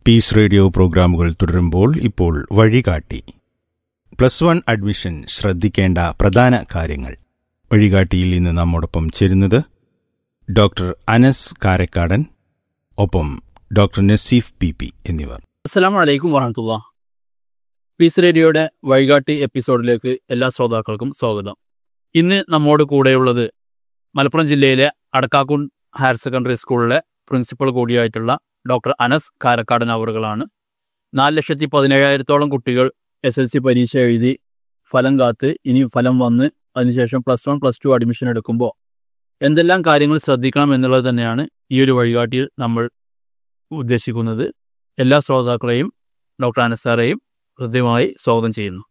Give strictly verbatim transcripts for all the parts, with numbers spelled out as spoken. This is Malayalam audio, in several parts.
പീസ് റേഡിയോ പ്രോഗ്രാമുകൾ തുടരുമ്പോൾ ഇപ്പോൾ വഴികാട്ടി. പ്ലസ് വൺ അഡ്മിഷൻ ശ്രദ്ധിക്കേണ്ട പ്രധാന കാര്യങ്ങൾ. വഴികാട്ടിയിൽ ഇന്ന് നമ്മോടൊപ്പം ചേരുന്നത് ഡോക്ടർ അനസ് കാരക്കാടൻ, ഒപ്പം ഡോക്ടർ നസീഫ് പി പി എന്നിവർ. അസ്സലാമു അലൈക്കും വറഹ്മത്തുള്ളാഹി. പീസ് റേഡിയോയുടെ വഴികാട്ടി എപ്പിസോഡിലേക്ക് എല്ലാ ശ്രോതാക്കൾക്കും സ്വാഗതം. ഇന്ന് നമ്മോട് കൂടെയുള്ളത് മലപ്പുറം ജില്ലയിലെ അടക്കാക്കുണ്ട് ഹയർ സെക്കൻഡറി സ്കൂളിലെ പ്രിൻസിപ്പൽ കൂടിയായിട്ടുള്ള ഡോക്ടർ അനസ് കാരക്കാടൻ അവറുകളാണ്. നാല് ലക്ഷത്തി പതിനേഴായിരത്തോളം കുട്ടികൾ എസ് എൽ സി പരീക്ഷ എഴുതി ഫലം കാത്ത് ഇനി ഫലം വന്ന് അതിനുശേഷം plus one plus two admission എടുക്കുമ്പോൾ എന്തെല്ലാം കാര്യങ്ങൾ ശ്രദ്ധിക്കണം എന്നുള്ളത് തന്നെയാണ് ഈ ഒരു വഴികാട്ടിയിൽ നമ്മൾ ഉദ്ദേശിക്കുന്നത്. എല്ലാ ശ്രോതാക്കളെയും ഡോക്ടർ അനസ് സാറേയും ഹൃദ്യമായി സ്വാഗതം ചെയ്യുന്നു.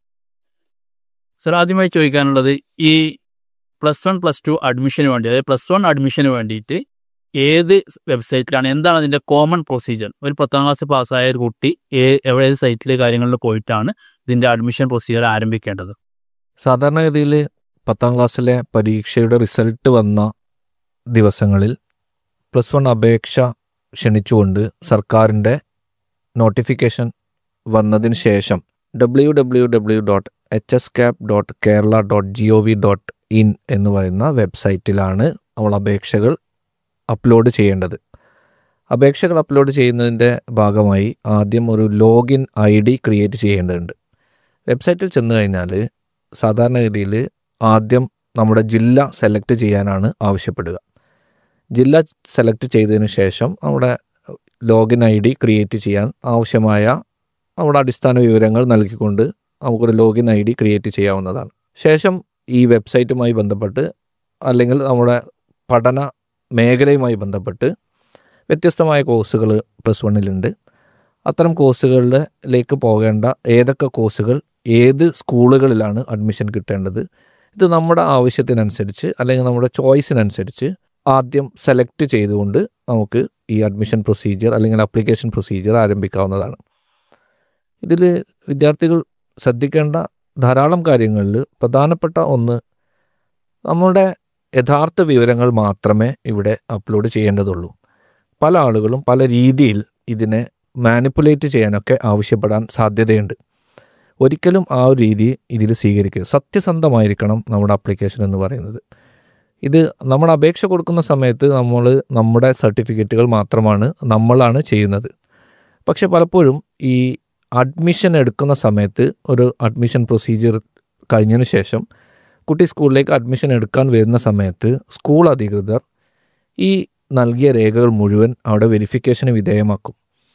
സർ, ആദ്യമായി ചോദിക്കാനുള്ളത്, ഈ പ്ലസ് വൺ പ്ലസ് ടു അഡ്മിഷന് വേണ്ടി, അതായത് പ്ലസ് വൺ അഡ്മിഷന് വേണ്ടിയിട്ട് ഏത് വെബ്സൈറ്റിലാണ്, എന്താണ് അതിൻ്റെ കോമൺ പ്രൊസീജിയർ? ഒരു പത്താം ക്ലാസ് പാസ്സായ ഒരു കുട്ടി എവിടെ സൈറ്റിലെ കാര്യങ്ങളിൽ പോയിട്ടാണ് ഇതിൻ്റെ അഡ്മിഷൻ പ്രൊസീജിയർ ആരംഭിക്കേണ്ടത്? സാധാരണഗതിയിൽ പത്താം ക്ലാസ്സിലെ പരീക്ഷയുടെ റിസൾട്ട് വന്ന ദിവസങ്ങളിൽ പ്ലസ് വൺ അപേക്ഷ ക്ഷണിച്ചുകൊണ്ട് സർക്കാരിൻ്റെ നോട്ടിഫിക്കേഷൻ വന്നതിന് ശേഷം W W W dot H S cap dot Kerala dot G O V dot in എന്ന് പറയുന്ന വെബ്സൈറ്റിലാണ് നമ്മൾ അപേക്ഷകൾ അപ്ലോഡ് ചെയ്യേണ്ടത്. അപേക്ഷകൾ അപ്ലോഡ് ചെയ്യുന്നതിൻ്റെ ഭാഗമായി ആദ്യം ഒരു ലോഗിൻ ഐ ഡി ക്രിയേറ്റ് ചെയ്യേണ്ടതുണ്ട്. വെബ്സൈറ്റിൽ ചെന്ന് കഴിഞ്ഞാൽ സാധാരണഗതിയിൽ ആദ്യം നമ്മുടെ ജില്ല സെലക്ട് ചെയ്യാനാണ് ആവശ്യപ്പെടുക. ജില്ല സെലക്ട് ചെയ്തതിന് ശേഷം നമ്മുടെ ലോഗിൻ ഐ ഡി ക്രിയേറ്റ് ചെയ്യാൻ ആവശ്യമായ നമ്മുടെ അടിസ്ഥാന വിവരങ്ങൾ നൽകിക്കൊണ്ട് നമുക്കൊരു ലോഗിൻ ഐ ഡി ക്രിയേറ്റ് ചെയ്യാവുന്നതാണ്. ശേഷം ഈ വെബ്സൈറ്റുമായി ബന്ധപ്പെട്ട് അല്ലെങ്കിൽ നമ്മുടെ പഠന മേഖലയുമായി ബന്ധപ്പെട്ട് വ്യത്യസ്തമായ കോഴ്സുകൾ പ്ലസ് വണ്ണിലുണ്ട്. അത്തരം കോഴ്സുകളിലേക്ക് പോകേണ്ട ഏതൊക്കെ കോഴ്സുകൾ ഏത് സ്കൂളുകളിലാണ് അഡ്മിഷൻ കിട്ടേണ്ടത്, ഇത് നമ്മുടെ ആവശ്യത്തിനനുസരിച്ച് അല്ലെങ്കിൽ നമ്മുടെ ചോയ്സിനനുസരിച്ച് ആദ്യം സെലക്ട് ചെയ്തുകൊണ്ട് നമുക്ക് ഈ അഡ്മിഷൻ പ്രൊസീജിയർ അല്ലെങ്കിൽ ആപ്ലിക്കേഷൻ പ്രൊസീജിയർ ആരംഭിക്കാവുന്നതാണ്. ഇതിൽ വിദ്യാർത്ഥികൾ ശ്രദ്ധിക്കേണ്ട ധാരാളം കാര്യങ്ങളിൽ പ്രധാനപ്പെട്ട ഒന്ന്, നമ്മുടെ യഥാർത്ഥ വിവരങ്ങൾ മാത്രമേ ഇവിടെ അപ്ലോഡ് ചെയ്യേണ്ടതുള്ളൂ. പല ആളുകളും പല രീതിയിൽ ഇതിനെ മാനിപ്പുലേറ്റ് ചെയ്യാനൊക്കെ ആവശ്യപ്പെടാൻ സാധ്യതയുണ്ട്. ഒരിക്കലും ആ ഒരു രീതി ഇതിൽ സ്വീകരിക്കുക. സത്യസന്ധമായിരിക്കണം നമ്മുടെ ആപ്ലിക്കേഷൻ എന്ന് പറയുന്നത്. ഇത് നമ്മൾ അപേക്ഷ കൊടുക്കുന്ന സമയത്ത് നമ്മൾ നമ്മുടെ സർട്ടിഫിക്കറ്റുകൾ മാത്രമാണ് നമ്മളാണ് ചെയ്യുന്നത്. പക്ഷെ പലപ്പോഴും ഈ അഡ്മിഷൻ എടുക്കുന്ന സമയത്ത് ഒരു അഡ്മിഷൻ പ്രൊസീജിയർ കഴിഞ്ഞതിന് ശേഷം കുട്ടി സ്കൂളിലേക്ക് അഡ്മിഷൻ എടുക്കാൻ വരുന്ന സമയത്ത് സ്കൂൾ അധികൃതർ ഈ നൽകിയ രേഖകൾ മുഴുവൻ അവിടെ വെരിഫിക്കേഷന് വിധേയമാക്കും.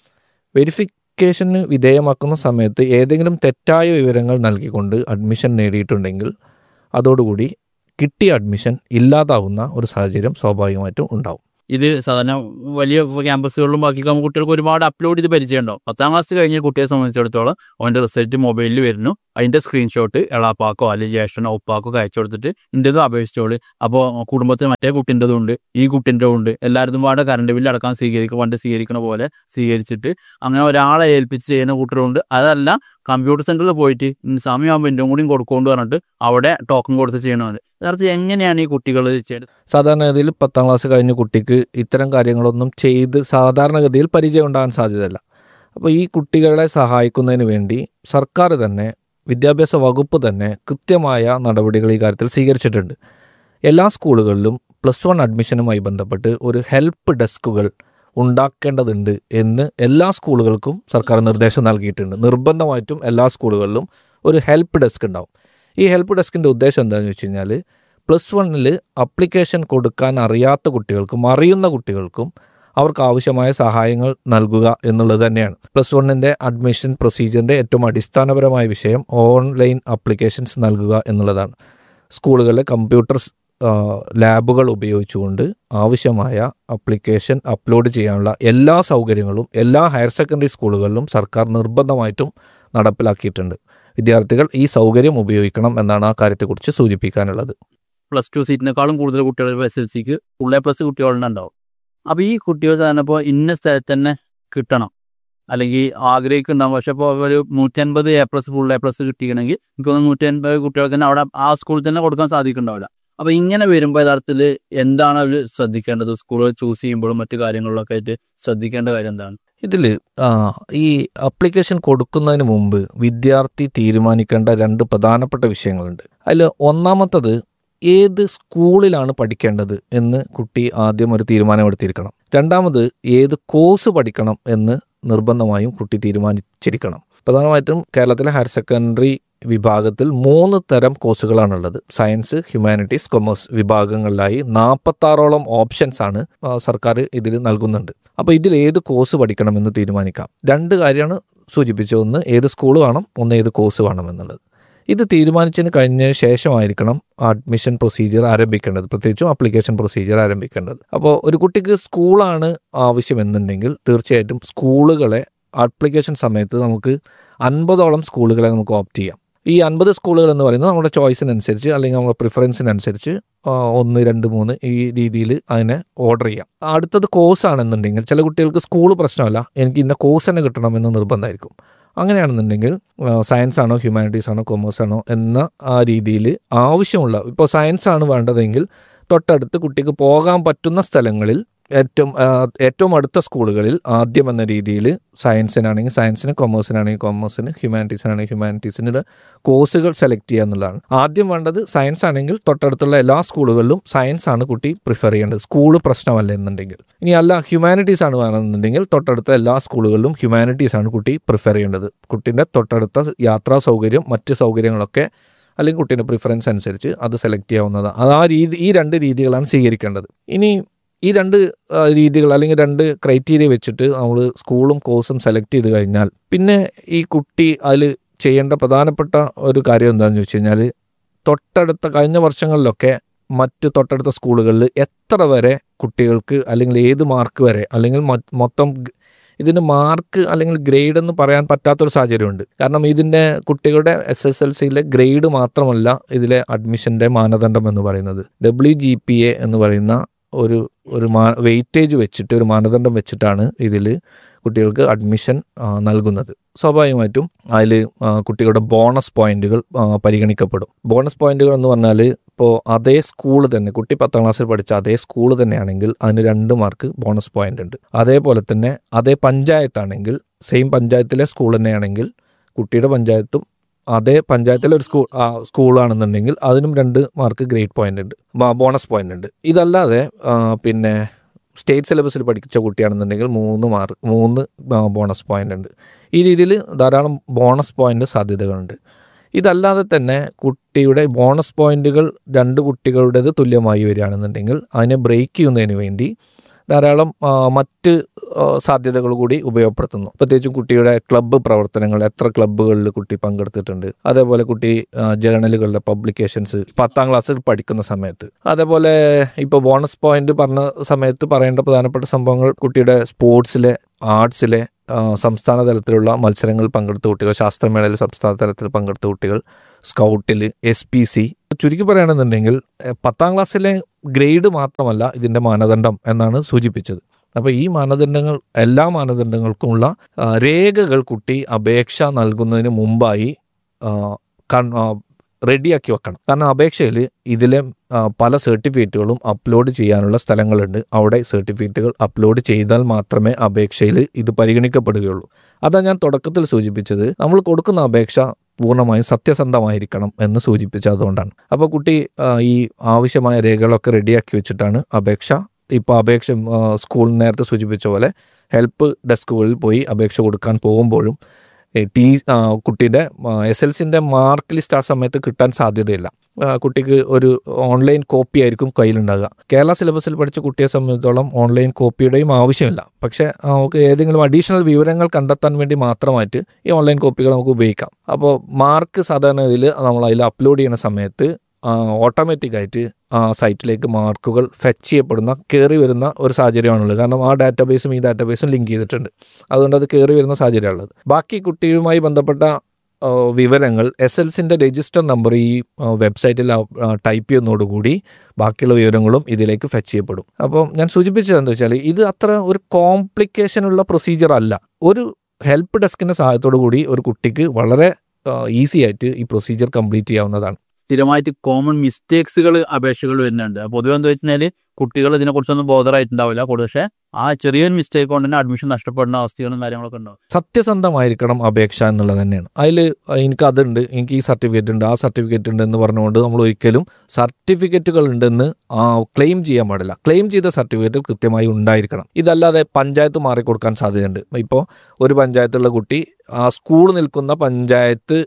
വെരിഫിക്കേഷന് വിധേയമാക്കുന്ന സമയത്ത് ഏതെങ്കിലും തെറ്റായ വിവരങ്ങൾ നൽകിക്കൊണ്ട് അഡ്മിഷൻ നേടിയിട്ടുണ്ടെങ്കിൽ അതോടുകൂടി കിട്ടിയ അഡ്മിഷൻ ഇല്ലാതാവുന്ന ഒരു സാഹചര്യം സ്വാഭാവികമായിട്ടും ഉണ്ടാവും. ഇത് സാധാരണ വലിയ ക്യാമ്പസുകളിലും ബാക്കി കുട്ടികൾക്ക് ഒരുപാട് അപ്ലോഡ് ചെയ്ത് പരിചയമുണ്ടാവും. പത്താം ക്ലാസ് കഴിഞ്ഞ കുട്ടിയെ സംബന്ധിച്ചിടത്തോളം അവൻ്റെ റിസൾട്ട് മൊബൈലിൽ വരുന്നു, അതിൻ്റെ സ്ക്രീൻഷോട്ട് എളാപ്പാക്കോ അല്ലെങ്കിൽ ജ്യേഷ്ഠനോ ഉപ്പാക്കോ അയച്ചു കൊടുത്തിട്ട് ഇൻ്റെതും അപേക്ഷിച്ചോളൂ. അപ്പോൾ കുടുംബത്തിൽ മറ്റേ കുട്ടിൻ്റെതും ഉണ്ട്, ഈ കുട്ടിൻ്റെ ഉണ്ട്, എല്ലാവരും പാടെ കറണ്ട് ബില്ല് അടക്കാൻ സ്വീകരിക്കുക, പണ്ട് സ്വീകരിക്കുന്ന പോലെ സ്വീകരിച്ചിട്ട് അങ്ങനെ ഒരാളെ ഏൽപ്പിച്ച് ചെയ്യുന്ന കുട്ടികളുണ്ട്. അതല്ല, കമ്പ്യൂട്ടർ സെൻറ്ററിൽ പോയിട്ട് സമയമാകുമ്പോൾ എൻ്റെ കൂടിയും കൊടുക്കൊണ്ട് പറഞ്ഞിട്ട് അവിടെ ടോക്കൺ കൊടുത്ത് ചെയ്യണമത്. യഥാർത്ഥത്തിൽ എങ്ങനെയാണ് ഈ കുട്ടികൾ ചെയ്യുന്നത്? സാധാരണഗതിയിൽ പത്താം ക്ലാസ് കഴിഞ്ഞ കുട്ടിക്ക് ഇത്തരം കാര്യങ്ങളൊന്നും ചെയ്ത് സാധാരണഗതിയിൽ പരിചയം ഉണ്ടാകാൻ സാധ്യതയില്ല. അപ്പോൾ ഈ കുട്ടികളെ സഹായിക്കുന്നതിന് വേണ്ടി സർക്കാർ തന്നെ, വിദ്യാഭ്യാസ വകുപ്പ് തന്നെ കൃത്യമായ നടപടികൾ ഈ കാര്യത്തിൽ സ്വീകരിച്ചിട്ടുണ്ട്. എല്ലാ സ്കൂളുകളിലും പ്ലസ് വൺ അഡ്മിഷനുമായി ബന്ധപ്പെട്ട് ഒരു ഹെൽപ്പ് ഡെസ്കുകൾ ഉണ്ടാക്കേണ്ടതുണ്ട് എന്ന് എല്ലാ സ്കൂളുകൾക്കും സർക്കാർ നിർദ്ദേശം നൽകിയിട്ടുണ്ട്. നിർബന്ധമായിട്ടും എല്ലാ സ്കൂളുകളിലും ഒരു ഹെൽപ്പ് ഡെസ്ക് ഉണ്ടാവും. ഈ ഹെൽപ്പ് ഡെസ്കിൻ്റെ ഉദ്ദേശം എന്താണെന്ന് വെച്ച് കഴിഞ്ഞാൽ പ്ലസ് വണ്ണിൽ അപ്ലിക്കേഷൻ കൊടുക്കാൻ അറിയാത്ത കുട്ടികൾക്കും അറിയുന്ന കുട്ടികൾക്കും അവർക്ക് ആവശ്യമായ സഹായങ്ങൾ നൽകുക എന്നുള്ളത് തന്നെയാണ്. പ്ലസ് വണ്ണിൻ്റെ അഡ്മിഷൻ പ്രൊസീജിയറിൻ്റെ ഏറ്റവും അടിസ്ഥാനപരമായ വിഷയം ഓൺലൈൻ അപ്ലിക്കേഷൻസ് നൽകുക എന്നുള്ളതാണ്. സ്കൂളുകളിലെ കമ്പ്യൂട്ടർ ലാബുകൾ ഉപയോഗിച്ചുകൊണ്ട് ആവശ്യമായ അപ്ലിക്കേഷൻ അപ്ലോഡ് ചെയ്യാനുള്ള എല്ലാ സൗകര്യങ്ങളും എല്ലാ ഹയർ സെക്കൻഡറി സ്കൂളുകളിലും സർക്കാർ നിർബന്ധമായിട്ടും നടപ്പിലാക്കിയിട്ടുണ്ട്. വിദ്യാർത്ഥികൾ ഈ സൗകര്യം ഉപയോഗിക്കണം എന്നാണ് ആ കാര്യത്തെക്കുറിച്ച് സൂചിപ്പിക്കാനുള്ളത്. പ്ലസ് ടു സീറ്റിനേക്കാളും കൂടുതൽ കുട്ടികൾ എസ് എൽ സിക്ക് ഫുൾ എ പ്ലസ് കുട്ടികളുണ്ടാവും. അപ്പോൾ ഈ കുട്ടികൾ സാധാരണപ്പോൾ ഇന്ന സ്ഥലത്ത് തന്നെ കിട്ടണം അല്ലെങ്കിൽ ആഗ്രഹിക്കുന്നുണ്ടാവും. പക്ഷെ ഇപ്പോൾ ഒരു നൂറ്റി അൻപത് A plus full A plus കിട്ടിക്കണമെങ്കിൽ എനിക്കൊന്ന് നൂറ്റി അൻപത് കുട്ടികൾക്ക് തന്നെ അവിടെ ആ സ്കൂളിൽ തന്നെ കൊടുക്കാൻ സാധിക്കുന്നുണ്ടാവില്ല. അപ്പോൾ ഇങ്ങനെ വരുമ്പോൾ യഥാർത്ഥത്തിൽ എന്താണ് അവർ ശ്രദ്ധിക്കേണ്ടത്? സ്കൂളുകൾ ചൂസ് ചെയ്യുമ്പോഴും മറ്റു കാര്യങ്ങളിലൊക്കെ ആയിട്ട് ശ്രദ്ധിക്കേണ്ട കാര്യം എന്താണ്? ഇതിൽ ഈ അപ്ലിക്കേഷൻ കൊടുക്കുന്നതിന് മുമ്പ് വിദ്യാർത്ഥി തീരുമാനിക്കേണ്ട രണ്ട് പ്രധാനപ്പെട്ട വിഷയങ്ങളുണ്ട്. അതിൽ ഒന്നാമത്തത് ഏത് സ്കൂളിലാണ് പഠിക്കേണ്ടത് എന്ന് കുട്ടി ആദ്യം ഒരു തീരുമാനമെടുത്തിരിക്കണം. രണ്ടാമത് ഏത് കോഴ്സ് പഠിക്കണം എന്ന് നിർബന്ധമായും കുട്ടി തീരുമാനിച്ചിരിക്കണം. പ്രധാനമായിട്ടും കേരളത്തിലെ ഹയർ സെക്കൻഡറി വിഭാഗത്തിൽ മൂന്ന് തരം കോഴ്സുകളാണുള്ളത്. സയൻസ്, ഹ്യൂമാനിറ്റീസ്, കൊമേഴ്സ് വിഭാഗങ്ങളിലായി നാൽപ്പത്താറോളം ഓപ്ഷൻസ് ആണ് സർക്കാർ ഇതിൽ നൽകുന്നുണ്ട്. അപ്പോൾ ഇതിൽ ഏത് കോഴ്സ് പഠിക്കണമെന്ന് തീരുമാനിക്കാം. രണ്ട് കാര്യമാണ് സൂചിപ്പിച്ചത്. ഒന്ന് ഏത് സ്കൂൾ വേണം, ഒന്ന് ഏത് കോഴ്സ് വേണം എന്നുള്ളത്. ഇത് തീരുമാനിച്ചതിന് കഴിഞ്ഞ ശേഷമായിരിക്കണം അഡ്മിഷൻ പ്രൊസീജിയർ ആരംഭിക്കേണ്ടത്, പ്രത്യേകിച്ചും ആപ്ലിക്കേഷൻ പ്രൊസീജിയർ ആരംഭിക്കേണ്ടത്. അപ്പോൾ ഒരു കുട്ടിക്ക് സ്കൂളാണ് ആവശ്യമെന്നുണ്ടെങ്കിൽ തീർച്ചയായിട്ടും സ്കൂളുകളെ ആപ്ലിക്കേഷൻ സമയത്ത് നമുക്ക് അൻപതോളം സ്കൂളുകളെ നമുക്ക് ഓപ്റ്റ് ചെയ്യാം. ഈ അൻപത് സ്കൂളുകൾ എന്ന് പറയുന്നത് നമ്മുടെ ചോയ്സിനനുസരിച്ച് അല്ലെങ്കിൽ നമ്മുടെ പ്രിഫറൻസിനനുസരിച്ച് ഒന്ന് രണ്ട് മൂന്ന് ഈ രീതിയിൽ അതിനെ ഓർഡർ ചെയ്യാം. അടുത്തത് കോഴ്സ് ആണെന്നുണ്ടെങ്കിൽ ചില കുട്ടികൾക്ക് സ്കൂൾ പ്രശ്നമല്ല, എനിക്ക് ഇന്ന കോഴ്സ് തന്നെ കിട്ടണമെന്ന് നിർബന്ധമായിരിക്കും. അങ്ങനെയാണെന്നുണ്ടെങ്കിൽ സയൻസ് ആണോ ഹ്യൂമാനിറ്റീസ് ആണോ കൊമേഴ്സ് ആണോ എന്ന ആ രീതിയിൽ ആവശ്യമുള്ള, ഇപ്പോൾ സയൻസ് ആണ് വേണ്ടതെങ്കിൽ തൊട്ടടുത്ത് കുട്ടിക്ക് പോകാൻ പറ്റുന്ന സ്ഥലങ്ങളിൽ ഏറ്റവും ഏറ്റവും അടുത്ത സ്കൂളുകളിൽ ആദ്യം എന്ന രീതിയിൽ സയൻസിനാണെങ്കിൽ സയൻസിന്, കൊമേഴ്സിനാണെങ്കിൽ കൊമേഴ്സിന്, ഹ്യൂമാനിറ്റീസിനാണെങ്കിൽ ഹ്യൂമാനിറ്റീസിൻ്റെ കോഴ്സുകൾ സെലക്ട് ചെയ്യുക എന്നുള്ളതാണ്. ആദ്യം വേണ്ടത് സയൻസ് ആണെങ്കിൽ തൊട്ടടുത്തുള്ള എല്ലാ സ്കൂളുകളിലും സയൻസ് ആണ് കുട്ടി പ്രിഫർ ചെയ്യേണ്ടത്, സ്കൂള് പ്രശ്നമല്ല എന്നുണ്ടെങ്കിൽ. ഇനി അല്ല ഹ്യൂമാനിറ്റീസ് ആണ് വേണമെന്നുണ്ടെങ്കിൽ തൊട്ടടുത്ത എല്ലാ സ്കൂളുകളിലും ഹ്യൂമാനിറ്റീസ് ആണ് കുട്ടി പ്രിഫർ ചെയ്യേണ്ടത്. കുട്ടീൻ്റെ തൊട്ടടുത്ത യാത്രാ സൗകര്യം, മറ്റ് സൗകര്യങ്ങളൊക്കെ അല്ലെങ്കിൽ കുട്ടീൻ്റെ പ്രിഫറൻസ് അനുസരിച്ച് അത് സെലക്ട് ചെയ്യാവുന്നതാണ്. അത് ആ രീതി ഈ രണ്ട് രീതികളാണ് സ്വീകരിക്കേണ്ടത്. ഇനി ഈ രണ്ട് രീതികൾ അല്ലെങ്കിൽ രണ്ട് ക്രൈറ്റീരിയ വെച്ചിട്ട് നമ്മൾ സ്കൂളും കോഴ്സും സെലക്ട് ചെയ്ത് കഴിഞ്ഞാൽ പിന്നെ ഈ കുട്ടി അതിൽ ചെയ്യേണ്ട പ്രധാനപ്പെട്ട ഒരു കാര്യം എന്താണെന്ന് ചോദിച്ചു കഴിഞ്ഞാൽ, തൊട്ടടുത്ത കഴിഞ്ഞ വർഷങ്ങളിലൊക്കെ മറ്റ് തൊട്ടടുത്ത സ്കൂളുകളിൽ എത്ര വരെ കുട്ടികൾക്ക് അല്ലെങ്കിൽ ഏത് മാർക്ക് വരെ അല്ലെങ്കിൽ മൊത്തം ഇതിന് മാർക്ക് അല്ലെങ്കിൽ ഗ്രേഡ് എന്ന് പറയാൻ പറ്റാത്തൊരു സാഹചര്യമുണ്ട്. കാരണം ഇതിൻ്റെ കുട്ടികളുടെ എസ് എസ് എൽ സിയിലെ ഗ്രേഡ് മാത്രമല്ല ഇതിലെ അഡ്മിഷൻ്റെ മാനദണ്ഡം എന്ന് പറയുന്നത്. ഡബ്ല്യു ജി പി എ എന്ന് പറയുന്ന ഒരു ഒരു മാ വെയിറ്റേജ് വെച്ചിട്ട് ഒരു മാനദണ്ഡം വെച്ചിട്ടാണ് ഇതിൽ കുട്ടികൾക്ക് അഡ്മിഷൻ നൽകുന്നത്. സ്വാഭാവികമായിട്ടും അതിൽ കുട്ടികളുടെ ബോണസ് പോയിന്റുകൾ പരിഗണിക്കപ്പെടും. ബോണസ് പോയിന്റുകൾ എന്ന് പറഞ്ഞാൽ ഇപ്പോൾ അതേ സ്കൂൾ തന്നെ, കുട്ടി പത്താം ക്ലാസ്സിൽ പഠിച്ച അതേ സ്കൂൾ തന്നെയാണെങ്കിൽ അതിന് രണ്ട് മാർക്ക് ബോണസ് പോയിന്റ് ഉണ്ട്. അതേപോലെ തന്നെ അതേ പഞ്ചായത്താണെങ്കിൽ, സെയിം പഞ്ചായത്തിലെ സ്കൂൾ തന്നെയാണെങ്കിൽ കുട്ടിയുടെ പഞ്ചായത്തും അതേ പഞ്ചായത്തിലെ ഒരു സ്കൂൾ സ്കൂളാണെന്നുണ്ടെങ്കിൽ അതിനും രണ്ട് മാർക്ക് ഗ്രേഡ് പോയിന്റ് ഉണ്ട്, ബോണസ് പോയിന്റ് ഉണ്ട്. ഇതല്ലാതെ പിന്നെ സ്റ്റേറ്റ് സിലബസിൽ പഠിച്ച കുട്ടിയാണെന്നുണ്ടെങ്കിൽ മൂന്ന് മാർക്ക് മൂന്ന് ബോണസ് പോയിന്റ് ഉണ്ട്. ഈ രീതിയിൽ ധാരാളം ബോണസ് പോയിന്റ് സാധ്യതകളുണ്ട്. ഇതല്ലാതെ തന്നെ കുട്ടിയുടെ ബോണസ് പോയിന്റുകൾ രണ്ട് കുട്ടികളുടേത് തുല്യമായി വരികയാണെന്നുണ്ടെങ്കിൽ അതിനെ ബ്രേക്ക് ചെയ്യുന്നതിന് വേണ്ടി ധാരാളം മറ്റ് സാധ്യതകൾ കൂടി ഉപയോഗപ്പെടുത്തുന്നു. പ്രത്യേകിച്ചും കുട്ടിയുടെ ക്ലബ്ബ് പ്രവർത്തനങ്ങൾ, എത്ര ക്ലബ്ബുകളിൽ കുട്ടി പങ്കെടുത്തിട്ടുണ്ട്, അതേപോലെ കുട്ടി ജേർണലുകളുടെ പബ്ലിക്കേഷൻസ് പത്താം ക്ലാസ്സിൽ പഠിക്കുന്ന സമയത്ത്, അതേപോലെ ഇപ്പോൾ ബോണസ് പോയിന്റ് പറഞ്ഞ സമയത്ത് പറയേണ്ട പ്രധാനപ്പെട്ട സംഭവങ്ങൾ കുട്ടിയുടെ സ്പോർട്സിലെ, ആർട്സിലെ സംസ്ഥാന തലത്തിലുള്ള മത്സരങ്ങളിൽ പങ്കെടുത്ത കുട്ടികൾ, ശാസ്ത്രമേളയിൽ സംസ്ഥാന തലത്തിൽ പങ്കെടുത്ത കുട്ടികൾ, സ്കൗട്ടിൽ, എസ് പി സി. ചുരുക്കി പറയുകയാണെന്നുണ്ടെങ്കിൽ പത്താം ക്ലാസ്സിലെ ഗ്രേഡ് മാത്രമല്ല ഇതിൻ്റെ മാനദണ്ഡം എന്നാണ് സൂചിപ്പിച്ചത്. അപ്പോൾ ഈ മാനദണ്ഡങ്ങൾ, എല്ലാ മാനദണ്ഡങ്ങൾക്കുമുള്ള രേഖകൾ കുട്ടി അപേക്ഷ നൽകുന്നതിന് മുമ്പായി റെഡിയാക്കി വെക്കണം. കാരണം അപേക്ഷയിൽ ഇതിലെ പല സർട്ടിഫിക്കറ്റുകളും അപ്ലോഡ് ചെയ്യാനുള്ള സ്ഥലങ്ങളുണ്ട്. അവിടെ സർട്ടിഫിക്കറ്റുകൾ അപ്ലോഡ് ചെയ്താൽ മാത്രമേ അപേക്ഷയിൽ ഇത് പരിഗണിക്കപ്പെടുകയുള്ളൂ. അതാണ് ഞാൻ തുടക്കത്തിൽ സൂചിപ്പിച്ചത്. നമ്മൾ കൊടുക്കുന്ന അപേക്ഷ പൂർണ്ണമായും സത്യസന്ധമായിരിക്കണം എന്ന് സൂചിപ്പിച്ചത് അതുകൊണ്ടാണ്. അപ്പോൾ കുട്ടി ഈ ആവശ്യമായ രേഖകളൊക്കെ റെഡിയാക്കി വെച്ചിട്ടാണ് അപേക്ഷ. ഇപ്പോൾ അപേക്ഷ സ്കൂൾ നേരത്തെ സൂചിപ്പിച്ച പോലെ ഹെൽപ്പ് ഡെസ്കുകളിൽ പോയി അപേക്ഷ കൊടുക്കാൻ പോകുമ്പോഴും ടീ കുട്ടിയുടെ എസ് എൽ സിൻ്റെ മാർക്ക് ലിസ്റ്റ് ആ സമയത്ത് കിട്ടാൻ സാധ്യതയില്ല. കുട്ടിക്ക് ഒരു ഓൺലൈൻ കോപ്പി ആയിരിക്കും കയ്യിലുണ്ടാകുക. കേരള സിലബസിൽ പഠിച്ച കുട്ടിയെ സംബന്ധിച്ചിടത്തോളം ഓൺലൈൻ കോപ്പിയുടെയും ആവശ്യമില്ല. പക്ഷേ നമുക്ക് ഏതെങ്കിലും അഡീഷണൽ വിവരങ്ങൾ കണ്ടെത്താൻ വേണ്ടി മാത്രമായിട്ട് ഈ ഓൺലൈൻ കോപ്പികൾ നമുക്ക് ഉപയോഗിക്കാം. അപ്പോൾ മാർക്ക് സാധാരണ ഇതിൽ നമ്മൾ അതിൽ അപ്ലോഡ് ചെയ്യുന്ന സമയത്ത് ഓട്ടോമാറ്റിക്കായിട്ട് ആ സൈറ്റിലേക്ക് മാർക്കുകൾ ഫെച്ച് ചെയ്യപ്പെടുന്ന, കയറി വരുന്ന ഒരു സാഹചര്യമാണുള്ളത്. കാരണം ആ ഡാറ്റാബേസും ഈ ഡാറ്റാബേസും ലിങ്ക് ചെയ്തിട്ടുണ്ട്. അതുകൊണ്ട് അത് കയറി വരുന്ന സാഹചര്യമുള്ളത്. ബാക്കി കുട്ടിയുമായി ബന്ധപ്പെട്ട വിവരങ്ങൾ എസ് എൽ സിൻ്റെ രജിസ്റ്റർ നമ്പർ ഈ വെബ്സൈറ്റിൽ ടൈപ്പ് ചെയ്യുന്നതോടുകൂടി ബാക്കിയുള്ള വിവരങ്ങളും ഇതിലേക്ക് ഫെച്ച് ചെയ്യപ്പെടും. അപ്പോൾ ഞാൻ സൂചിപ്പിച്ചത് എന്താ വെച്ചാൽ ഇത് അത്ര ഒരു കോംപ്ലിക്കേഷനുള്ള പ്രൊസീജിയർ അല്ല. ഒരു ഹെൽപ്പ് ഡെസ്കിൻ്റെ സഹായത്തോടു കൂടി ഒരു കുട്ടിക്ക് വളരെ ഈസി ആയിട്ട് ഈ പ്രൊസീജിയർ കംപ്ലീറ്റ് ചെയ്യാവുന്നതാണ്. സ്ഥിരമായിട്ട് കോമൺ മിസ്റ്റേക്സുകൾ അപേക്ഷകൾ വരുന്നുണ്ട്. പൊതുവെ എന്താ വെച്ചാൽ കുട്ടികൾ ഇതിനെക്കുറിച്ചൊന്നും ബോധറായിട്ടുണ്ടാവില്ല കൂടുതൽ. പക്ഷേ ആ ചെറിയൊരു മിസ്റ്റേക്ക് കൊണ്ട് തന്നെ അഡ്മിഷൻ നഷ്ടപ്പെടുന്ന അവസ്ഥകളും കാര്യങ്ങളൊക്കെ ഉണ്ടാവും. സത്യസന്ധമായിരിക്കണം അപേക്ഷ എന്നുള്ളത് തന്നെയാണ്. അതിൽ എനിക്ക് അതുണ്ട്, എനിക്ക് ഈ സർട്ടിഫിക്കറ്റ് ഉണ്ട്, ആ സർട്ടിഫിക്കറ്റ് ഉണ്ട് എന്ന് പറഞ്ഞുകൊണ്ട് നമ്മൾ ഒരിക്കലും സർട്ടിഫിക്കറ്റുകൾ ഉണ്ടെന്ന് ക്ലെയിം ചെയ്യാൻ പാടില്ല. ക്ലെയിം ചെയ്ത സർട്ടിഫിക്കറ്റ് കൃത്യമായി ഉണ്ടായിരിക്കണം. ഇതല്ലാതെ പഞ്ചായത്ത് മാറിക്കൊടുക്കാൻ സാധ്യതയുണ്ട്. ഇപ്പോൾ ഒരു പഞ്ചായത്തുള്ള കുട്ടി ആ സ്കൂൾ നിൽക്കുന്ന പഞ്ചായത്ത്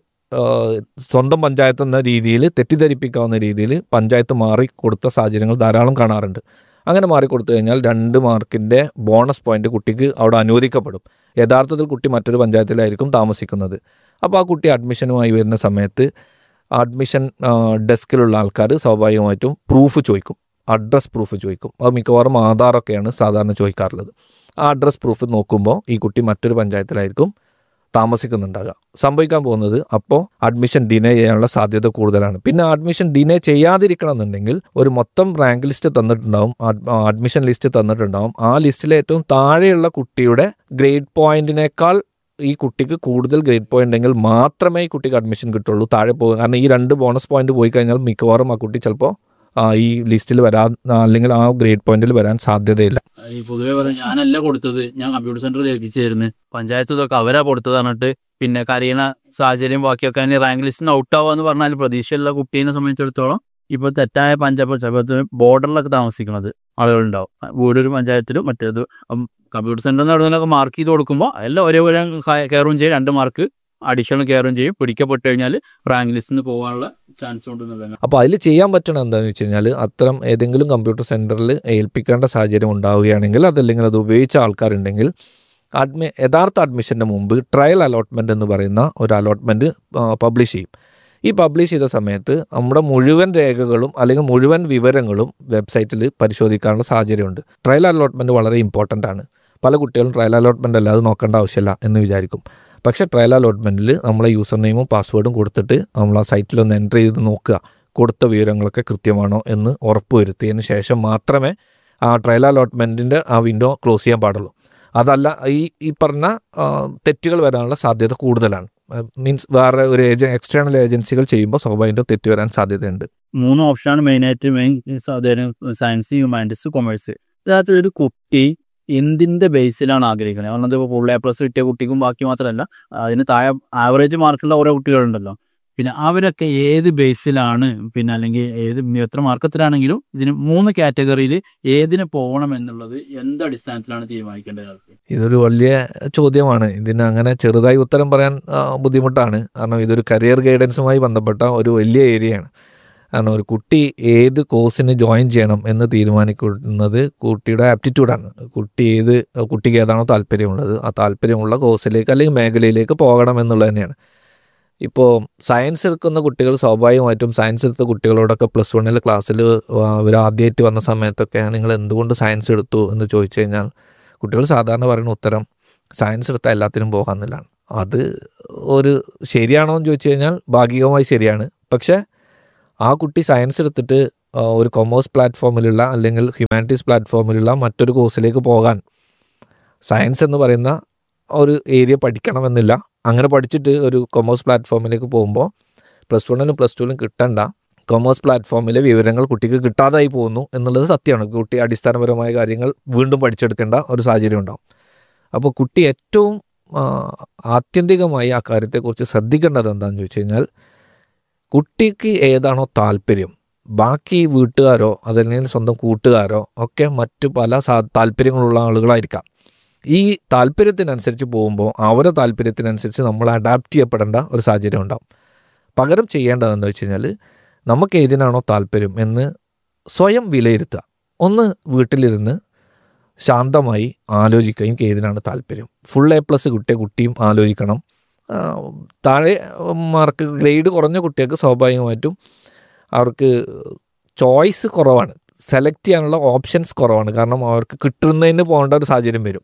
സ്വന്തം പഞ്ചായത്ത് എന്ന രീതിയിൽ തെറ്റിദ്ധരിപ്പിക്കാവുന്ന രീതിയിൽ പഞ്ചായത്ത് മാറിക്കൊടുത്ത സാഹചര്യങ്ങൾ ധാരാളം കാണാറുണ്ട്. അങ്ങനെ മാറിക്കൊടുത്തു കഴിഞ്ഞാൽ രണ്ട് മാർക്കിൻ്റെ ബോണസ് പോയിന്റ് കുട്ടിക്ക് അവിടെ അനുവദിക്കപ്പെടും. യഥാർത്ഥത്തിൽ കുട്ടി മറ്റൊരു പഞ്ചായത്തിലായിരിക്കും താമസിക്കുന്നത്. അപ്പോൾ ആ കുട്ടി അഡ്മിഷനുമായി വരുന്ന സമയത്ത് അഡ്മിഷൻ ഡെസ്കിലുള്ള ആൾക്കാർ സ്വാഭാവികമായിട്ടും പ്രൂഫ് ചോദിക്കും, അഡ്രസ് പ്രൂഫ് ചോദിക്കും. അത് മിക്കവാറും ആധാറൊക്കെയാണ് സാധാരണ ചോദിക്കാറുള്ളത്. ആ അഡ്രസ് പ്രൂഫ് നോക്കുമ്പോൾ ഈ കുട്ടി മറ്റൊരു പഞ്ചായത്തിലായിരിക്കും താമസിക്കുന്നുണ്ടാകുക. സംഭവിക്കാൻ പോകുന്നത് അപ്പോൾ അഡ്മിഷൻ ഡിനേ ചെയ്യാനുള്ള സാധ്യത കൂടുതലാണ്. പിന്നെ അഡ്മിഷൻ ഡിനേ ചെയ്യാതിരിക്കണം എന്നുണ്ടെങ്കിൽ ഒരു മൊത്തം റാങ്ക് ലിസ്റ്റ് തന്നിട്ടുണ്ടാവും, അഡ്മിഷൻ ലിസ്റ്റ് തന്നിട്ടുണ്ടാവും. ആ ലിസ്റ്റിലെ ഏറ്റവും താഴെയുള്ള കുട്ടിയുടെ ഗ്രേഡ് പോയിന്റിനേക്കാൾ ഈ കുട്ടിക്ക് കൂടുതൽ ഗ്രേഡ് പോയിന്റ് ഉണ്ടെങ്കിൽ മാത്രമേ ഈ കുട്ടിക്ക് അഡ്മിഷൻ കിട്ടുള്ളൂ. താഴെ പോകുക, കാരണം ഈ രണ്ട് ബോണസ് പോയിന്റ് പോയി കഴിഞ്ഞാൽ മിക്കവാറും ആ കുട്ടി ചിലപ്പോൾ ഈ ലിസ്റ്റിൽ വരാൻ അല്ലെങ്കിൽ ആ ഗ്രേഡ് പോയിന്റിൽ വരാൻ സാധ്യതയില്ല. ഈ പൊതുവെ പറയാം, ഞാനല്ല കൊടുത്തത്, ഞാൻ കമ്പ്യൂട്ടർ സെന്ററിൽ ഏൽപ്പിച്ചായിരുന്നു, പഞ്ചായത്ത് ഇതൊക്കെ അവരാ കൊടുത്തത് പറഞ്ഞിട്ട് പിന്നെ കരയണ സാഹചര്യം ബാക്കിയൊക്കെ അതിന് റാങ്ക് ലിസ്റ്റിന് ഔട്ട് ആവുക പറഞ്ഞാൽ പ്രതീക്ഷയുള്ള കുട്ടീനെ സംബന്ധിച്ചിടത്തോളം ഇപ്പോൾ തെറ്റായ പഞ്ചായത്ത് ബോർഡറിലൊക്കെ താമസിക്കുന്നത് ആളുകളുണ്ടാവും. വീടൊരു പഞ്ചായത്തിലും മറ്റേത് കമ്പ്യൂട്ടർ സെന്ററിൽ നടന്നതിനൊക്കെ മാർക്ക് ചെയ്ത് കൊടുക്കുമ്പോൾ എല്ലാം ഒരേപോലെ കയറുകയും ചെയ്യും, രണ്ട് മാർക്ക് അഡീഷണൽ കയറുകയും ചെയ്യും. പിടിക്കപ്പെട്ട് കഴിഞ്ഞാൽ റാങ്ക് ലിസ്റ്റിൽ നിന്ന് പോകാനുള്ള ചാൻസ് ഉണ്ടെന്നുള്ളത്. അപ്പോൾ അതിൽ ചെയ്യാൻ പറ്റണം എന്താണെന്ന് വെച്ച് കഴിഞ്ഞാൽ അത്തരം ഏതെങ്കിലും കമ്പ്യൂട്ടർ സെൻറ്ററിൽ ഏൽപ്പിക്കേണ്ട സാഹചര്യം ഉണ്ടാവുകയാണെങ്കിൽ, അതല്ലെങ്കിൽ അത് ഉപയോഗിച്ച ആൾക്കാരുണ്ടെങ്കിൽ അഡ്മി യഥാർത്ഥ അഡ്മിഷൻ്റെ മുമ്പ് ട്രയൽ അലോട്ട്മെൻറ്റ് എന്ന് പറയുന്ന ഒരു അലോട്ട്മെൻറ്റ് പബ്ലിഷ് ചെയ്യും. ഈ പബ്ലിഷ് ചെയ്ത സമയത്ത് നമ്മുടെ മുഴുവൻ രേഖകളും അല്ലെങ്കിൽ മുഴുവൻ വിവരങ്ങളും വെബ്സൈറ്റിൽ പരിശോധിക്കാനുള്ള സാഹചര്യമുണ്ട്. ട്രയൽ അലോട്ട്മെൻറ്റ് വളരെ ഇമ്പോർട്ടൻ്റ് ആണ്. പല കുട്ടികളും ട്രയൽ അലോട്ട്മെൻ്റ് അല്ലാതെ നോക്കേണ്ട ആവശ്യമില്ല എന്ന് വിചാരിക്കും. പക്ഷേ ട്രയൽ അലോട്ട്മെൻറ്റിൽ നമ്മളെ യൂസർ നെയിമും പാസ്വേഡും കൊടുത്തിട്ട് നമ്മൾ ആ സൈറ്റിലൊന്ന് എൻ്റർ ചെയ്ത് നോക്കുക, കൊടുത്ത വിവരങ്ങളൊക്കെ കൃത്യമാണോ എന്ന് ഉറപ്പ് വരുത്തിയതിന് ശേഷം മാത്രമേ ആ ട്രയൽ അലോട്ട്മെൻറ്റിൻ്റെ ആ വിൻഡോ ക്ലോസ് ചെയ്യാൻ പാടുള്ളൂ. അതല്ല ഈ ഈ പറഞ്ഞ തെറ്റുകൾ വരാനുള്ള സാധ്യത കൂടുതലാണ്. മീൻസ് വേറെ ഒരു ഏജ എക്സ്റ്റേണൽ ഏജൻസികൾ ചെയ്യുമ്പോൾ സ്വാഭാവികം തെറ്റ് വരാൻ സാധ്യതയുണ്ട്. മൂന്ന് ഓപ്ഷനാണ് മെയിനായിട്ട്, മെയിൻ സാധാരണ സയൻസ്, ഹ്യൂമാനിറ്റീസ്, കൊമേഴ്സ്. ഇതിനകത്തൊരു കുട്ടി എന്തിൻ്റെ ബേസിലാണ് ആഗ്രഹിക്കുന്നത്? കാരണം ഇപ്പോൾ ഫുൾ എ പ്ലസ് കിട്ടിയ കുട്ടിക്കും ബാക്കി മാത്രമല്ല, അതിന് താഴെ ആവറേജ് മാർക്കുള്ള ഓരോ കുട്ടികളുണ്ടല്ലോ. പിന്നെ അവരൊക്കെ ഏത് ബേസിലാണ്, പിന്നെ അല്ലെങ്കിൽ ഏത് എത്ര മാർക്കത്തിലാണെങ്കിലും ഇതിന് മൂന്ന് കാറ്റഗറിയിൽ ഏതിന് പോകണം എന്നുള്ളത് എന്ത് അടിസ്ഥാനത്തിലാണ് തീരുമാനിക്കേണ്ടത്? ഇതൊരു വലിയ ചോദ്യമാണ്. ഇതിന് അങ്ങനെ ചെറുതായി ഉത്തരം പറയാൻ ബുദ്ധിമുട്ടാണ്. കാരണം ഇതൊരു കരിയർ ഗൈഡൻസുമായി ബന്ധപ്പെട്ട ഒരു വലിയ ഏരിയയാണ്. കാരണം ഒരു കുട്ടി ഏത് കോഴ്സിന് ജോയിൻ ചെയ്യണം എന്ന് തീരുമാനിക്കുന്നത് കുട്ടിയുടെ ആപ്റ്റിറ്റ്യൂഡാണ്. കുട്ടി ഏത് കുട്ടിക്ക് ഏതാണോ താല്പര്യമുള്ളത് ആ താല്പര്യമുള്ള കോഴ്സിലേക്ക് അല്ലെങ്കിൽ മേഖലയിലേക്ക് പോകണം എന്നുള്ളത് തന്നെയാണ്. ഇപ്പോൾ സയൻസ് എടുക്കുന്ന കുട്ടികൾ സ്വാഭാവികമായിട്ടും സയൻസ് എടുത്ത കുട്ടികളോടൊക്കെ പ്ലസ് വണ്ണിൽ ക്ലാസ്സിൽ അവർ ആദ്യമായിട്ട് വന്ന സമയത്തൊക്കെ നിങ്ങൾ എന്തുകൊണ്ട് സയൻസ് എടുത്തു എന്ന് ചോദിച്ചു കഴിഞ്ഞാൽ കുട്ടികൾ സാധാരണ പറയുന്ന ഉത്തരം സയൻസ് എടുത്താൽ എല്ലാത്തിനും പോകാമെന്നില്ലാണ്. അത് ഒരു ശരിയാണോ എന്ന് ചോദിച്ചു കഴിഞ്ഞാൽ ഭാഗികമായി ശരിയാണ്. പക്ഷേ ആ കുട്ടി സയൻസ് എടുത്തിട്ട് ഒരു കൊമേഴ്സ് പ്ലാറ്റ്ഫോമിലുള്ള അല്ലെങ്കിൽ ഹ്യൂമാനിറ്റീസ് പ്ലാറ്റ്ഫോമിലുള്ള മറ്റൊരു കോഴ്സിലേക്ക് പോകാൻ സയൻസ് എന്ന് പറയുന്ന ഒരു ഏരിയ പഠിക്കണമെന്നില്ല. അങ്ങനെ പഠിച്ചിട്ട് ഒരു കൊമേഴ്സ് പ്ലാറ്റ്ഫോമിലേക്ക് പോകുമ്പോൾ പ്ലസ് വണ്ണിലും പ്ലസ് ടുവിലും കിട്ടേണ്ട കൊമേഴ്സ് പ്ലാറ്റ്ഫോമിലെ വിവരങ്ങൾ കുട്ടിക്ക് കിട്ടാതായി പോകുന്നു എന്നുള്ളത് സത്യമാണ്. കുട്ടി അടിസ്ഥാനപരമായ കാര്യങ്ങൾ വീണ്ടും പഠിച്ചെടുക്കേണ്ട ഒരു സാഹചര്യം ഉണ്ടാകും. അപ്പോൾ കുട്ടി ഏറ്റവും ആത്യന്തികമായി ആ കാര്യത്തെക്കുറിച്ച് ശ്രദ്ധിക്കേണ്ടത് എന്താണെന്ന് ചോദിച്ചു കഴിഞ്ഞാൽ കുട്ടിക്ക് ഏതാണോ താല്പര്യം, ബാക്കി വീട്ടുകാരോ അതല്ലെങ്കിൽ സ്വന്തം കൂട്ടുകാരോ ഒക്കെ മറ്റു പല സാ താല്പര്യങ്ങളുള്ള ആളുകളായിരിക്കാം. ഈ താല്പര്യത്തിനനുസരിച്ച് പോകുമ്പോൾ അവരുടെ താല്പര്യത്തിനനുസരിച്ച് നമ്മൾ അഡാപ്റ്റ് ചെയ്യപ്പെടേണ്ട ഒരു സാഹചര്യം ഉണ്ടാകും. പകരം ചെയ്യേണ്ടതെന്ന് വെച്ച് കഴിഞ്ഞാൽ നമുക്ക് ഏതിനാണോ താല്പര്യം എന്ന് സ്വയം വിലയിരുത്തുക. ഒന്ന് വീട്ടിലിരുന്ന് ശാന്തമായി ആലോചിക്കുക, എനിക്ക് ഏതിനാണ് താല്പര്യം. ഫുൾ എ പ്ലസ് കിട്ടിയ കുട്ടിയും ആലോചിക്കണം. താഴെ മാർക്ക് ഗ്രേഡ് കുറഞ്ഞ കുട്ടികൾക്ക് സ്വാഭാവികമായിട്ടും അവർക്ക് ചോയ്സ് കുറവാണ്, സെലക്ട് ചെയ്യാനുള്ള ഓപ്ഷൻസ് കുറവാണ്. കാരണം അവർക്ക് കിട്ടുന്നതിന് പോകേണ്ട ഒരു സാഹചര്യം വരും.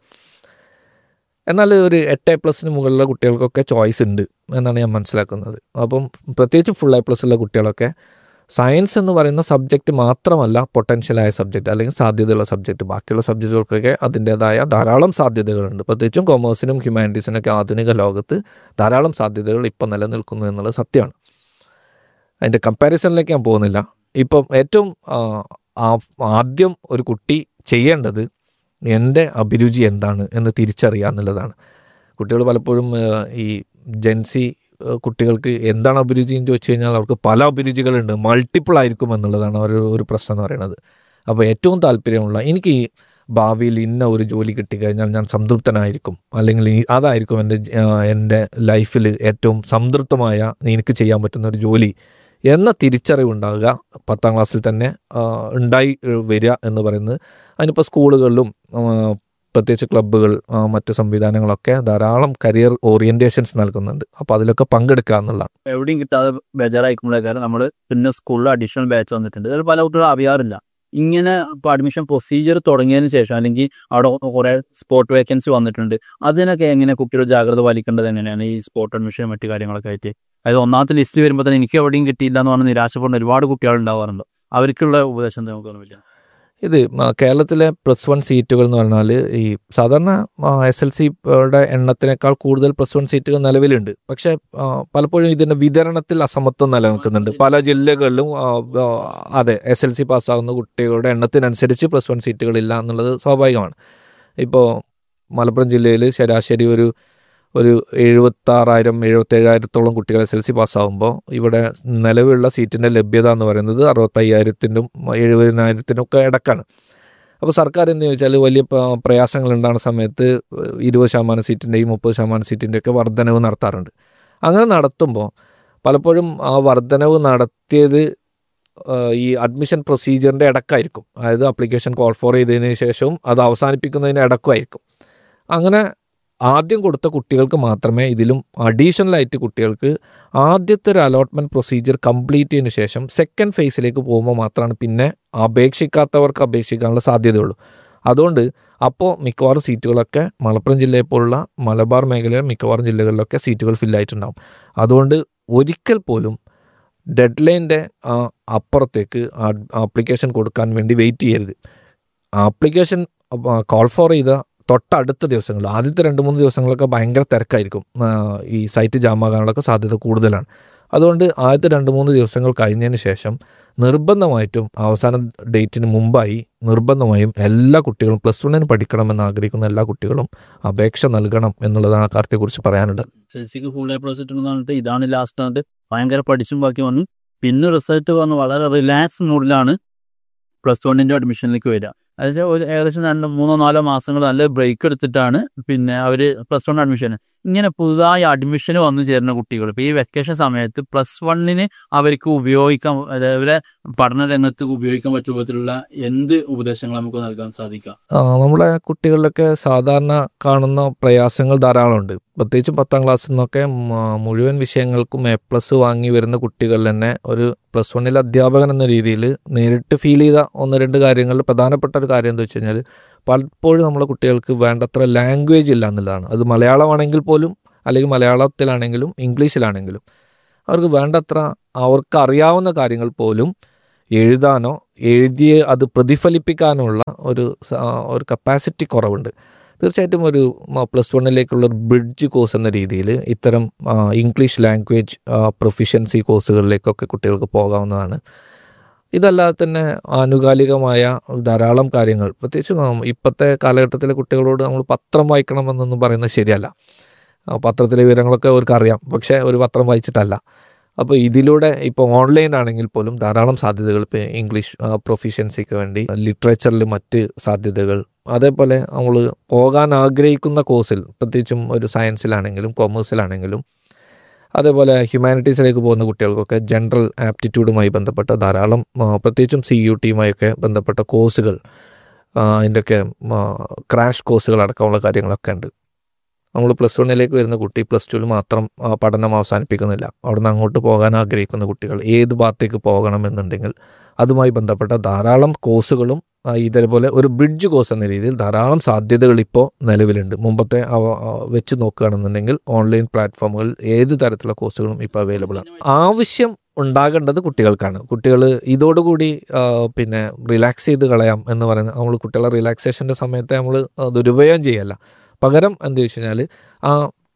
എന്നാൽ ഒരു എട്ട് എ പ്ലസിന് മുകളിലുള്ള കുട്ടികൾക്കൊക്കെ ചോയ്സ് ഉണ്ട് എന്നാണ് ഞാൻ മനസ്സിലാക്കുന്നത്. അപ്പം പ്രത്യേകിച്ച് ഫുൾ എ പ്ലസ് ഉള്ള കുട്ടികളൊക്കെ സയൻസ് എന്ന് പറയുന്ന സബ്ജക്റ്റ് മാത്രമല്ല പൊട്ടൻഷ്യലായ സബ്ജക്റ്റ് അല്ലെങ്കിൽ സാധ്യതയുള്ള സബ്ജക്റ്റ്, ബാക്കിയുള്ള സബ്ജക്റ്റുകൾക്കൊക്കെ അതിൻ്റേതായ ധാരാളം സാധ്യതകളുണ്ട്. പ്രത്യേകിച്ചും കൊമേഴ്സിനും ഹ്യൂമാനിറ്റീസിനൊക്കെ ആധുനിക ലോകത്ത് ധാരാളം സാധ്യതകൾ ഇപ്പം നിലനിൽക്കുന്നു എന്നുള്ളത് സത്യമാണ്. അതിൻ്റെ കമ്പാരിസണിലേക്ക് ഞാൻ പോകുന്നില്ല. ഇപ്പം ഏറ്റവും ആദ്യം ഒരു കുട്ടി ചെയ്യേണ്ടത് എൻ്റെ അഭിരുചി എന്താണ് എന്ന് തിരിച്ചറിയുക എന്നുള്ളതാണ്. കുട്ടികൾ പലപ്പോഴും ഈ ജെൻസി കുട്ടികൾക്ക് എന്താണ് അഭിരുചി എന്ന് ചോദിച്ചു കഴിഞ്ഞാൽ അവർക്ക് പല അഭിരുചികളുണ്ട്, മൾട്ടിപ്പിൾ ആയിരിക്കും എന്നുള്ളതാണ് അവർ ഒരു പ്രശ്നം എന്ന് പറയുന്നത്. അപ്പോൾ ഏറ്റവും താല്പര്യമുള്ള എനിക്ക് ഈ ഭാവിയിൽ ഇന്ന ഒരു ജോലി കിട്ടിക്കഴിഞ്ഞാൽ ഞാൻ സംതൃപ്തനായിരിക്കും, അല്ലെങ്കിൽ അതായിരിക്കും എൻ്റെ എൻ്റെ ലൈഫിൽ ഏറ്റവും സംതൃപ്തമായ എനിക്ക് ചെയ്യാൻ പറ്റുന്ന ഒരു ജോലി എന്ന തിരിച്ചറിവുണ്ടാകുക പത്താം ക്ലാസ്സിൽ തന്നെ ഉണ്ടായി വരിക എന്ന് പറയുന്നത്. അതിനിപ്പോൾ സ്കൂളുകളിലും പ്രത്യേകിച്ച് ക്ലബ്ബുകൾ മറ്റ് സംവിധാനങ്ങളൊക്കെ ധാരാളം കരിയർ ഓറിയൻറ്റേഷൻസ് നൽകുന്നുണ്ട്. അപ്പോൾ അതിലൊക്കെ പങ്കെടുക്കുക എന്നുള്ളതാണ്. എവിടെയും കിട്ടാതെ ബേജാറായിക്കുമ്പോഴേ കാരണം നമ്മൾ പിന്നെ സ്കൂളിൽ അഡീഷണൽ ബാച്ച് വന്നിട്ടുണ്ട്. അത് പല കുട്ടികളും അറിയാറില്ല. ഇങ്ങനെ ഇപ്പോൾ അഡ്മിഷൻ പ്രൊസീജിയർ തുടങ്ങിയതിന് ശേഷം അല്ലെങ്കിൽ അവിടെ കുറേ സ്പോട്ട് വേക്കൻസി വന്നിട്ടുണ്ട്. അതിനൊക്കെ എങ്ങനെ കുട്ടികൾ ജാഗ്രത പാലിക്കേണ്ടത് എങ്ങനെയാണ് ഈ സ്പോട്ട് അഡ്മിഷൻ മറ്റു കാര്യങ്ങളൊക്കെ ആയിട്ട്? അതായത് ഒന്നാമത്തെ ലിസ്റ്റ് വരുമ്പോൾ തന്നെ എനിക്ക് എവിടെയും കിട്ടിയില്ല എന്ന് പറഞ്ഞ് നിരാശപ്പെടുന്ന ഒരുപാട് കുട്ടികൾ ഉണ്ടാവാറുണ്ട്. അവർക്കുള്ള ഉപദേശം നമുക്ക് പറ്റില്ല. ഇത് കേരളത്തിലെ പ്ലസ് വൺ സീറ്റുകൾ എന്ന് പറഞ്ഞാൽ ഈ സാധാരണ എസ് എൽ സിയുടെ എണ്ണത്തിനേക്കാൾ കൂടുതൽ പ്ലസ് വൺ സീറ്റുകൾ നിലവിലുണ്ട്. പക്ഷേ പലപ്പോഴും ഇതിൻ്റെ വിതരണത്തിൽ അസമത്വം നിലനിൽക്കുന്നുണ്ട്. പല ജില്ലകളിലും അതെ എസ് എൽ സി പാസ്സാകുന്ന കുട്ടികളുടെ എണ്ണത്തിനനുസരിച്ച് പ്ലസ് വൺ സീറ്റുകളില്ല എന്നുള്ളത് സ്വാഭാവികമാണ്. ഇപ്പോൾ മലപ്പുറം ജില്ലയിൽ ശരാശരി ഒരു ഒരു എഴുപത്താറായിരം എഴുപത്തേഴായിരത്തോളം കുട്ടികൾ എസ് എൽ സി പാസ്സാകുമ്പോൾ ഇവിടെ നിലവിലുള്ള സീറ്റിൻ്റെ ലഭ്യത എന്ന് പറയുന്നത് അറുപത്തയ്യായിരത്തിനും എഴുപതിനായിരത്തിനും ഒക്കെ ഇടക്കാണ്. അപ്പോൾ സർക്കാർ എന്ന് ചോദിച്ചാൽ വലിയ പ്രയാസങ്ങൾ ഉണ്ടാകുന്ന സമയത്ത് ഇരുപത് ശതമാനം സീറ്റിൻ്റെയും മുപ്പത് ശതമാനം സീറ്റിൻ്റെയൊക്കെ വർധനവ് നടത്താറുണ്ട്. അങ്ങനെ നടത്തുമ്പോൾ പലപ്പോഴും ആ വർധനവ് നടത്തിയത് ഈ അഡ്മിഷൻ പ്രൊസീജിയറിൻ്റെ ഇടക്കായിരിക്കും. അതായത് ആപ്ലിക്കേഷൻ കോൾ ഫോർ ചെയ്തതിന് ശേഷവും അത് അവസാനിപ്പിക്കുന്നതിന് ഇടക്കുമായിരിക്കും. അങ്ങനെ ആദ്യം കൊടുത്ത കുട്ടികൾക്ക് മാത്രമേ ഇതിലും അഡീഷണലായിട്ട് കുട്ടികൾക്ക് ആദ്യത്തെ ഒരു അലോട്ട്മെൻറ്റ് പ്രൊസീജിയർ കംപ്ലീറ്റ് ചെയ്തതിന് ശേഷം സെക്കൻഡ് ഫേസിലേക്ക് പോകുമ്പോൾ മാത്രമാണ് പിന്നെ അപേക്ഷിക്കാത്തവർക്ക് അപേക്ഷിക്കാനുള്ള സാധ്യതയുള്ളൂ. അതുകൊണ്ട് അപ്പോൾ മിക്കവാറും സീറ്റുകളൊക്കെ മലപ്പുറം ജില്ലയെ പോലുള്ള മലബാർ മേഖലയിലെ മിക്കവാറും ജില്ലകളിലൊക്കെ സീറ്റുകൾ ഫില്ലായിട്ടുണ്ടാകും. അതുകൊണ്ട് ഒരിക്കൽ പോലും ഡെഡ് ലൈൻ്റെ അപ്പുറത്തേക്ക് ആപ്ലിക്കേഷൻ കൊടുക്കാൻ വേണ്ടി വെയിറ്റ് ചെയ്യരുത്. ആപ്ലിക്കേഷൻ കോൾ ഫോർ ചെയ്ത തൊട്ടടുത്ത ദിവസങ്ങളിൽ ആദ്യത്തെ രണ്ട് മൂന്ന് ദിവസങ്ങളൊക്കെ ഭയങ്കര തിരക്കായിരിക്കും, ഈ സൈറ്റ് ജാമാകാനുള്ളൊക്കെ സാധ്യത കൂടുതലാണ്. അതുകൊണ്ട് ആദ്യത്തെ രണ്ട് മൂന്ന് ദിവസങ്ങൾ കഴിഞ്ഞതിന് ശേഷം നിർബന്ധമായിട്ടും അവസാന ഡേറ്റിന് മുമ്പായി നിർബന്ധമായും എല്ലാ കുട്ടികളും പ്ലസ് വണ്ണിന് പഠിക്കണമെന്ന് ആഗ്രഹിക്കുന്ന എല്ലാ കുട്ടികളും അപേക്ഷ നൽകണം എന്നുള്ളതാണ് ആ കാര്യത്തെക്കുറിച്ച് പറയാനുള്ളത്. എസ്എൽസിക്ക് ഫുൾ എ പ്ലസ് ഇട്ടെന്ന് പറഞ്ഞിട്ട് ഇതാണ് ലാസ്റ്റ് ആയിട്ട് ഭയങ്കര പഠിച്ചും ബാക്കി വന്നു. പിന്നെ റിസൾട്ട് വന്ന് വളരെ റിലാക്സ് മൂഡിലാണ് പ്ലസ് വണ്ണിൻ്റെ അഡ്മിഷനിലേക്ക് വരിക. അതായത് ഒരു ഏകദേശം രണ്ട് മൂന്നോ നാലോ മാസങ്ങൾ നല്ല ബ്രേക്ക് എടുത്തിട്ടാണ് പിന്നെ അവർ പ്ലസ് വൺ അഡ്മിഷൻ. ഇങ്ങനെ പുതുതായി അഡ്മിഷന് വന്നു ചേരുന്ന കുട്ടികൾ ഇപ്പോൾ ഈ വെക്കേഷൻ സമയത്ത് പ്ലസ് വണ്ണിന് അവർക്ക് ഉപയോഗിക്കാൻ, അതേപോലെ പഠന രംഗത്ത് ഉപയോഗിക്കാൻ പറ്റുന്ന വിധത്തിലുള്ള എന്ത് ഉപദേശങ്ങൾ നമുക്ക് നൽകാൻ സാധിക്കാം? നമ്മളെ കുട്ടികളിലൊക്കെ സാധാരണ കാണുന്ന പ്രയാസങ്ങൾ ധാരാളമുണ്ട്. പ്രത്യേകിച്ച് പത്താം ക്ലാസ്സിൽ നിന്നൊക്കെ മുഴുവൻ വിഷയങ്ങൾക്കും എ പ്ലസ് വാങ്ങി വരുന്ന കുട്ടികൾ തന്നെ ഒരു പ്ലസ് വണ്ണിലെ അധ്യാപകൻ എന്ന രീതിയിൽ നേരിട്ട് ഫീൽ ചെയ്ത ഒന്ന് രണ്ട് കാര്യങ്ങളിൽ പ്രധാനപ്പെട്ട ഒരു കാര്യം എന്താ വെച്ച് കഴിഞ്ഞാൽ പലപ്പോഴും നമ്മളെ കുട്ടികൾക്ക് വേണ്ടത്ര ലാംഗ്വേജ് ഇല്ല എന്നുള്ളതാണ്. അത് മലയാളമാണെങ്കിൽ പോലും അല്ലെങ്കിൽ മലയാളത്തിലാണെങ്കിലും ഇംഗ്ലീഷിലാണെങ്കിലും അവർക്ക് വേണ്ടത്ര അവർക്ക് അറിയാവുന്ന കാര്യങ്ങൾ പോലും എഴുതാനോ എഴുതിയ അത് പ്രതിഫലിപ്പിക്കാനുള്ള ഒരു ഒരു കപ്പാസിറ്റി കുറവുണ്ട്. തീർച്ചയായിട്ടും ഒരു പ്ലസ് വണ്ണിലേക്കുള്ള ഒരു ബ്രിഡ്ജ് കോഴ്സ് എന്ന രീതിയിൽ ഇത്തരം ഇംഗ്ലീഷ് ലാംഗ്വേജ് പ്രൊഫിഷ്യൻസി കോഴ്സുകളിലേക്കൊക്കെ കുട്ടികൾക്ക് പോകാവുന്നതാണ്. ഇതല്ലാതെ തന്നെ ആനുകാലികമായ ധാരാളം കാര്യങ്ങൾ, പ്രത്യേകിച്ച് ഇപ്പോഴത്തെ കാലഘട്ടത്തിലെ കുട്ടികളോട് നമ്മൾ പത്രം വായിക്കണമെന്നൊന്നും പറയുന്നത് ശരിയല്ല. പത്രത്തിലെ വിവരങ്ങളൊക്കെ അവർക്ക് അറിയാം, പക്ഷേ ഒരു പത്രം വായിച്ചിട്ടല്ല. അപ്പോൾ ഇതിലൂടെ ഇപ്പോൾ ഓൺലൈൻ ആണെങ്കിൽ പോലും ധാരാളം സാധ്യതകൾ, ഇപ്പോൾ ഇംഗ്ലീഷ് പ്രൊഫിഷ്യൻസിക്ക് വേണ്ടി ലിറ്ററേച്ചറിൽ മറ്റ് സാധ്യതകൾ, അതേപോലെ നമ്മൾ പോകാൻ ആഗ്രഹിക്കുന്ന കോഴ്സിൽ പ്രത്യേകിച്ചും ഒരു സയൻസിലാണെങ്കിലും കൊമേഴ്സിലാണെങ്കിലും അതേപോലെ ഹ്യൂമാനിറ്റീസിലേക്ക് പോകുന്ന കുട്ടികൾക്കൊക്കെ ജനറൽ ആപ്റ്റിറ്റ്യൂഡുമായി ബന്ധപ്പെട്ട ധാരാളം പ്രത്യേകിച്ചും സി യു ടിയുമായൊക്കെ ബന്ധപ്പെട്ട കോഴ്സുകൾ, അതിൻ്റെയൊക്കെ ക്രാഷ് കോഴ്സുകൾ അടക്കമുള്ള കാര്യങ്ങളൊക്കെ ഉണ്ട്. നമ്മൾ പ്ലസ് വണ്ണിലേക്ക് വരുന്ന കുട്ടി പ്ലസ് ടുവിൽ മാത്രം പഠനം അവസാനിപ്പിക്കുന്നില്ല. അവിടെ നിന്ന് അങ്ങോട്ട് പോകാൻ ആഗ്രഹിക്കുന്ന കുട്ടികൾ ഏത് ഭാഗത്തേക്ക് പോകണമെന്നുണ്ടെങ്കിൽ അതുമായി ബന്ധപ്പെട്ട ധാരാളം കോഴ്സുകളും ഇതേപോലെ ഒരു ബ്രിഡ്ജ് കോഴ്സ് എന്ന രീതിയിൽ ധാരാളം സാധ്യതകൾ ഇപ്പോൾ നിലവിലുണ്ട്. മുമ്പത്തെ വെച്ച് നോക്കുകയാണെന്നുണ്ടെങ്കിൽ ഓൺലൈൻ പ്ലാറ്റ്ഫോമുകളിൽ ഏത് തരത്തിലുള്ള കോഴ്സുകളും ഇപ്പോൾ അവൈലബിൾ ആണ്. ആവശ്യം ഉണ്ടാകേണ്ടത് കുട്ടികൾക്കാണ്. കുട്ടികൾ ഇതോടുകൂടി പിന്നെ റിലാക്സ് ചെയ്ത് കളയാം എന്ന് പറയുന്നത്, നമ്മൾ കുട്ടികളെ റിലാക്സേഷൻ്റെ സമയത്ത് നമ്മൾ ദുരുപയോഗം ചെയ്യല്ല. പകരം എന്താ വെച്ച് കഴിഞ്ഞാൽ ആ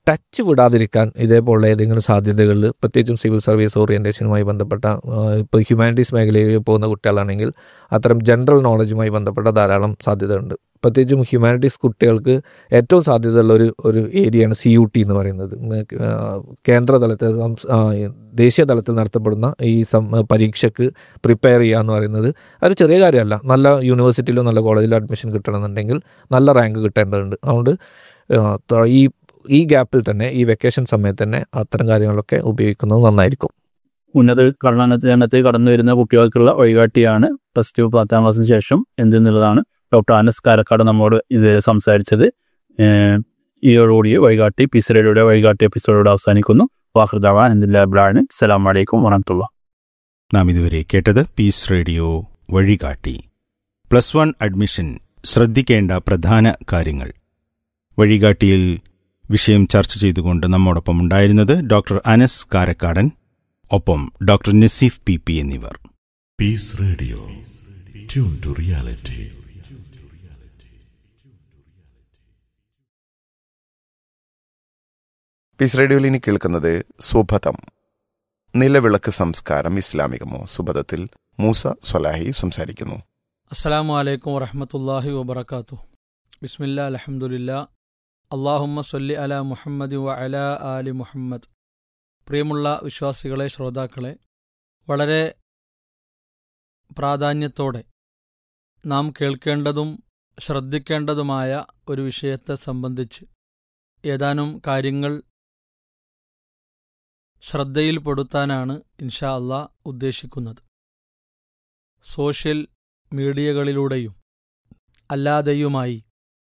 ടച്ച് വിടാതിരിക്കാൻ ഇതേപോലുള്ള ഏതെങ്കിലും സാധ്യതകളിൽ, പ്രത്യേകിച്ചും സിവിൽ സർവീസ് ഓറിയൻറ്റേഷനുമായി ബന്ധപ്പെട്ട ഇപ്പോൾ ഹ്യൂമാനിറ്റീസ് മേഖലയിൽ പോകുന്ന കുട്ടികളാണെങ്കിൽ അത്തരം ജനറൽ നോളജുമായി ബന്ധപ്പെട്ട ധാരാളം സാധ്യതയുണ്ട്. പ്രത്യേകിച്ചും ഹ്യൂമാനിറ്റീസ് കുട്ടികൾക്ക് ഏറ്റവും സാധ്യതയുള്ള ഒരു ഒരു ഏരിയയാണ് സി യു ടി എന്ന് പറയുന്നത്. കേന്ദ്ര തലത്തിൽ ദേശീയ തലത്തിൽ നടത്തപ്പെടുന്ന ഈ സം പരീക്ഷയ്ക്ക് പ്രിപ്പയർ ചെയ്യുക എന്ന് പറയുന്നത് അത് ചെറിയ കാര്യമല്ല. നല്ല യൂണിവേഴ്സിറ്റിയിലോ നല്ല കോളേജിലോ അഡ്മിഷൻ കിട്ടണമെന്നുണ്ടെങ്കിൽ നല്ല റാങ്ക് കിട്ടേണ്ടതുണ്ട്. അതുകൊണ്ട് ഈ ഈ ഗ്യാപ്പിൽ തന്നെ, ഈ വെക്കേഷൻ സമയത്ത് തന്നെ അത്തരം കാര്യങ്ങളൊക്കെ ഉപയോഗിക്കുന്നത് നന്നായിരിക്കും. ഉന്നത പഠനത്തിൽ കടന്നു വരുന്ന കുട്ടികൾക്കുള്ള വഴികാട്ടിയാണ് പ്ലസ് ടു പത്താം ക്ലാസ്സിന് ശേഷം എന്തെന്നുള്ളതാണ് ഡോക്ടർ അനസ് കാരക്കാട് നമ്മോട് ഇത് സംസാരിച്ചത്. ഇതോടുകൂടി വഴികാട്ടി പീസ് റേഡിയോയുടെ വഴികാട്ടി എപ്പിസോഡോട് അവസാനിക്കുന്നു. വാഹൃദാവാൻ അൽഹംദുലില്ലാഹി, അസ്സലാമു അലൈക്കും വറഹ്മത്തുള്ളാഹി. നാം ഇതുവരെ കേട്ടത് പീസ് റേഡിയോ വഴികാട്ടി. പ്ലസ് വൺ അഡ്മിഷൻ ശ്രദ്ധിക്കേണ്ട പ്രധാന കാര്യങ്ങൾ. വഴികാട്ടിയിൽ വിഷയം ചർച്ച ചെയ്തുകൊണ്ട് നമ്മോടൊപ്പം ഉണ്ടായിരുന്നത് ഡോക്ടർ അനസ് കാരക്കാടൻ, ഒപ്പം ഡോക്ടർ നസീഫ് പി പി എന്നിവർ. Piece radio, tune to reality. Piece റേഡിയോയിൽ ഇനി കേൾക്കുന്നത് സുബതം, നിലവിളക്ക് സംസ്കാരം ഇസ്ലാമികമോ. സുബതത്തിൽ മൂസ സ്വലാഹി സംസാരിക്കുന്നു. അസ്സലാമു അലൈക്കും വറഹ്മത്തുള്ളാഹി വബറകാതുഹു. ബിസ്മില്ലാ അൽഹംദുലില്ലാ, അല്ലാഹുമ്മ സ്വല്ലി അലാ മുഹമ്മദി വ അലാ ആലി മുഹമ്മദ്. പ്രിയമുള്ള വിശ്വാസികളെ, ശ്രോതാക്കളെ, വളരെ പ്രാധാന്യത്തോടെ നാം കേൾക്കേണ്ടതും ശ്രദ്ധിക്കേണ്ടതുമായ ഒരു വിഷയത്തെ സംബന്ധിച്ച് ഏതാനും കാര്യങ്ങൾ ശ്രദ്ധയിൽപ്പെടുത്താനാണ് ഇൻഷാ അല്ലാ ഉദ്ദേശിക്കുന്നത്. സോഷ്യൽ മീഡിയകളിലൂടെയും അല്ലാതെയുമായി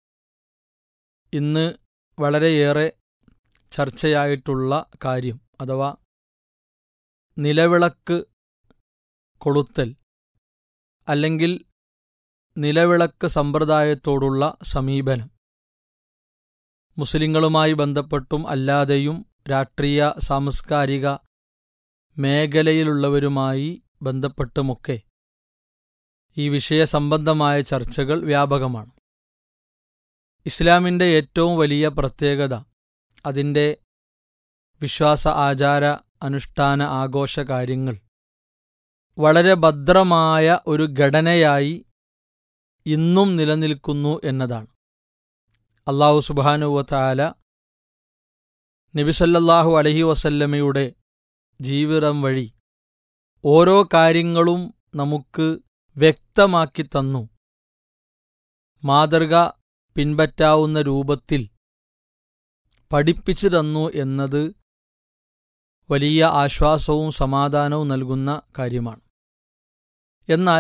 ഇന്ന് വളരെയേറെ ചർച്ചയായിട്ടുള്ള കാര്യം, അഥവാ നിലവിളക്ക് കൊളുത്തൽ അല്ലെങ്കിൽ നിലവിളക്ക് സമ്പ്രദായത്തോടുള്ള സമീപനം. മുസ്ലിങ്ങളുമായി ബന്ധപ്പെട്ടും അല്ലാതെയും രാഷ്ട്രീയ സാംസ്കാരിക മേഖലയിലുള്ളവരുമായി ബന്ധപ്പെട്ടുമൊക്കെ ഈ വിഷയസംബന്ധമായ ചർച്ചകൾ വ്യാപകമാണ്. ഇസ്ലാമിൻ്റെ ഏറ്റവും വലിയ പ്രത്യേകത അതിൻ്റെ വിശ്വാസ, ആചാര, അനുഷ്ഠാന, ആഘോഷ കാര്യങ്ങൾ വളരെ ഭദ്രമായ ഒരു ഘടനയായി ഇന്നും നിലനിൽക്കുന്നു എന്നതാണ്. അല്ലാഹു സുബ്ഹാനഹു വ തആല നബി സല്ലല്ലാഹു അലൈഹി വസല്ലമയുടെ ജീവിതം വഴി ഓരോ കാര്യങ്ങളും നമുക്ക് വ്യക്തമാക്കി തന്നു, മാതൃക പിൻപറ്റാവുന്ന രൂപത്തിൽ പഠിപ്പിച്ചു തന്നു എന്നത് വലിയ ആശ്വാസവും സമാധാനവും നൽകുന്ന കാര്യമാണ്. എന്നാൽ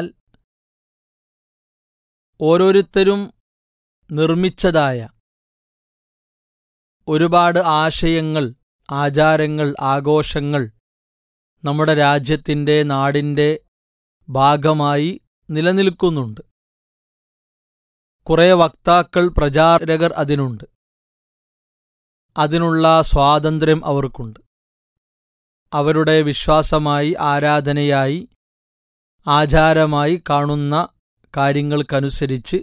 ഓരോരുത്തരും നിർമ്മിച്ചതായ ഒരുപാട് ആശയങ്ങൾ, ആചാരങ്ങൾ, ആഘോഷങ്ങൾ നമ്മുടെ രാജ്യത്തിൻ്റെ, നാടിൻ്റെ ഭാഗമായി നിലനിൽക്കുന്നുണ്ട്. കുറേ വക്താക്കൾ, പ്രചാരകർ അതിനുണ്ട്. അതിനുള്ള സ്വാതന്ത്ര്യം അവർക്കുണ്ട്. അവരുടെ വിശ്വാസമായി, ആരാധനയായി, ആചാരമായി കാണുന്ന കാര്യങ്ങൾക്കനുസരിച്ച്